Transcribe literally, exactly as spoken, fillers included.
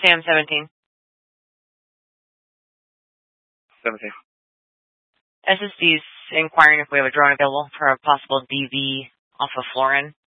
Sam seventeen. seventeen. S S D's inquiring if we have a drone available for a possible D V off of Florin.